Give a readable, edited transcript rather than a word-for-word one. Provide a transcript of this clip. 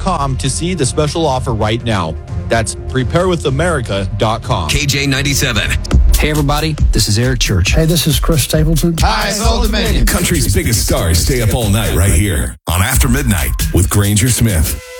preparewithamerica.com to see the special offer right now. That's preparewithamerica.com. KJ97. Hey, everybody. This is Eric Church. Hey, this is Chris Stapleton. Hi, it's Old Dominion. Country's biggest stars stay up all night right here on After Midnight with Granger Smith.